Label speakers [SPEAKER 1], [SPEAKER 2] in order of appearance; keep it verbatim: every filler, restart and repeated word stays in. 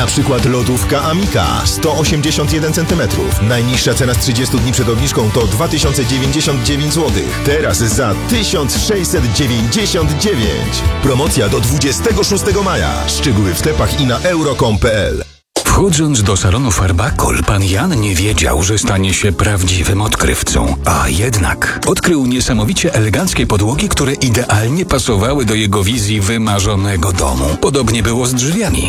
[SPEAKER 1] przykład lodówka Amika sto osiemdziesiąt jeden centymetrów. Najniższa cena z trzydziestu dni przed obniżką to dwa tysiące dziewięćdziesiąt dziewięć złotych. Teraz za tysiąc sześćset dziewięćdziesiąt dziewięć. Promocja do dwudziestego szóstego maja. Szczegóły w sklepach i na euro kropka com kropka pe el.
[SPEAKER 2] Wchodząc do salonu Farbakol, pan Jan nie wiedział, że stanie się prawdziwym odkrywcą. A jednak odkrył niesamowicie eleganckie podłogi, które idealnie pasowały do jego wizji wymarzonego domu. Podobnie było z drzwiami.